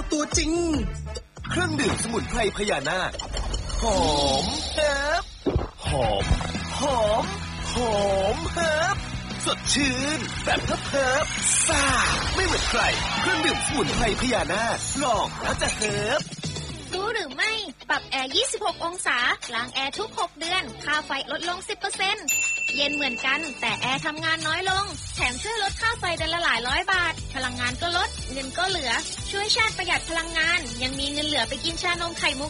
ตัวจริงเครื่องดื่มสมุนไพรพญานาคหอมเฮิบหอมหอมหอมเฮิบสดชื่นแบบเฮิบซ่าไม่เหมือนใครเครื่องดื่มสมุนไพรพญานาคลองแล้วจะเฮิบรู้หรือไม่ปรับแอร์26องศาล้างแอร์ทุก6เดือนค่าไฟลดลง 10% เย็นเหมือนกันแต่แอร์ทำงานน้อยลงแถมช่วยลดค่าไฟเดือนละหลายร้อยบาทพลังงานก็ลดเงินก็เหลือช่วยชาติประหยัดพลังงานยังมีเงินเหลือไปกินชานมไข่มุก